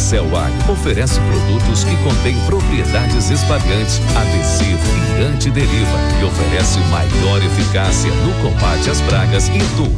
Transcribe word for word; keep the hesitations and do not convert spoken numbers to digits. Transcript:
Excel Agro oferece produtos que contêm propriedades espalhantes, adesivo e antideriva e oferece maior eficácia no combate às pragas e doenças.